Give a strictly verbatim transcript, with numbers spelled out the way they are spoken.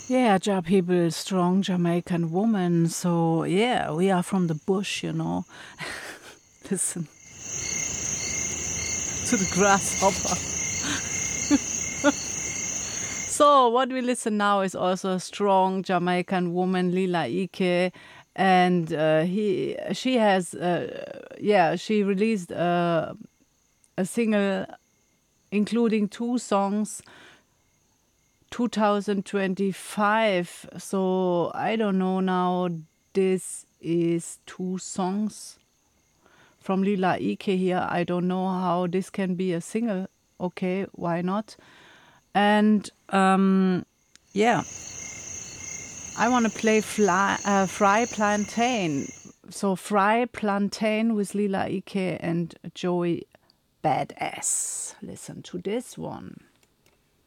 Yeah, Ja people, strong Jamaican woman. So yeah, we are from the bush, you know. Listen to the grasshopper. So what we listen now is also a strong Jamaican woman, Lila Ike, and uh, he she has uh, yeah she released uh, a single including two songs twenty twenty-five. So I don't know now. This is two songs from Lila Ike here. I don't know how this can be a single. Okay, why not? And um, yeah, I want to play fly, uh, Fry Plantain. So Fry Plantain with Lila Ike and Joey Badass. Listen to this one.